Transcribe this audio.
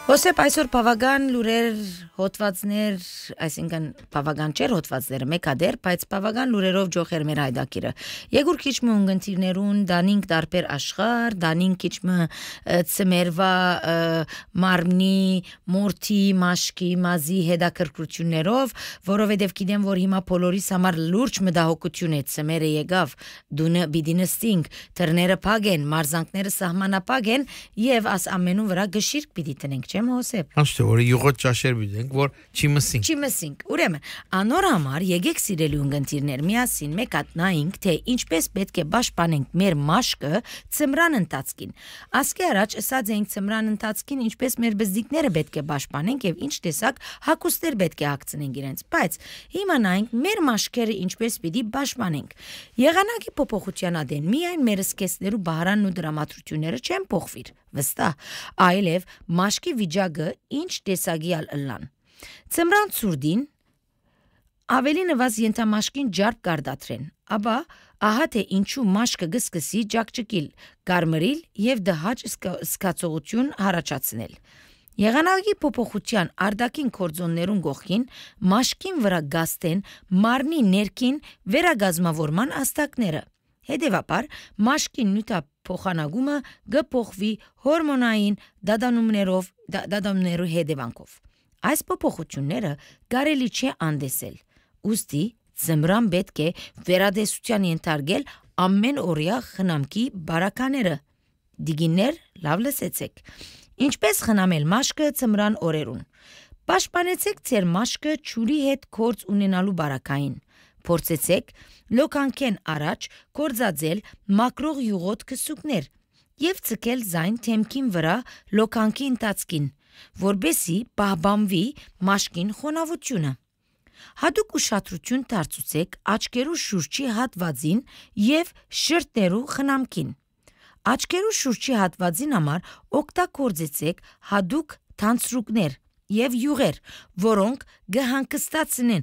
Հոսեփ այսօր բավական լուրեր հոդվածներ, այսինքն բավական չէր հոդվածները, մեկադեր, բայց բավական լուրերով ջոխեր մեր հայդակիրը։ Եգուր քիչմը ունգընտիրներուն դանինք դարբեր աշխար, դանինք քիչմը ծմերվա մարմնի, մորթի, մաշկի, մազի հետաքրքրություններով, որովհետև գիտեմ, որ հիմա բոլորիս համար լուրջ մտահոգություն է ծմերը եկավ, դունը բիդինստինգ, թռները փագեն, մարզանքները սահմանապակ են եւ աս ամենուն վրա գշիրք պիտի տնենք, չեմ Հոսեփ։ Անշտե որ յուղոտ ճաշեր բիդենք, որ Չիմսինք։ Ուրեմն, անոր համար եկեք սիրելի ունգընտիրներ, միասին մեկ ատնայինք, թե ինչպես պետք է պաշտպանենք մեր մաշկը ծմրան ընթացքին։ Ասկի առաջ ասած էինք ծմրան ընթացքին ինչպես մեր բզդիկները պետք է պաշտպանենք եւ ինչ տեսակ հագուստներ պետք է հագցնենք իրենց, բայց հիմա նայենք մեր մաշկերը ինչպես պիտի պաշտպանենք։ Եղանակի փոփոխության ադեն միայն մեր սկեսներու բահարանն ու դրամատրությունները չեն փոխվիր, վստահ, այլև մաշկի վիճակը ինչ տեսակյալ ըլլան։ Ծմրան ցուրդին ավելի նվազ ենթամաշկին ջարդ կարդատրեն, ապա ահա թե ինչու մաշկը գսկսի ջակջկիլ, կարմրիլ եւ դհաճ սկացողություն հարաճացնել։ Եղանակի փոփոխության արտաքին կորձոններուն գողքին մաշկին վրա գաստեն մարմնի ներքին վերագազմավորման աստակները։ Հետևաբար մաշկի նյութափոխանակումը գփոխվի հորմոնային դադանումներու հետևանքով։ Այս փոփոխությունները կարելի չէ անդեսել։ Ուստի ծմրան պետք է վերադեսության ենթարկել ամեն օրյա խնամքի բարակաները։ Դիգիներ, լավ լսեցեք։ Ինչպես խնամել մաշկը ծմրան օրերուն։ Պաշտպանեցեք ձեր մաշկը ջուրի հետ կորձ ունենալու բարակային։ Փորձեցեք լոկանքեն առաջ կորձածել մակրող յուղոտ քսուկներ եւ ցկել զայն թեմքին վրա լոկանքի ընթացքին, որբեսի պահպանվի մաշկին խոնավությունը։ Հատուկ ուշադրություն դարձուցեք աչքերու շուրջի հատվածին եւ շրթներու խնամքին։ Աչքերու շուրջի հատվածին համար օգտագործեցեք հատուկ թանցրուկներ եւ յուղեր, որոնք կհանգստացնեն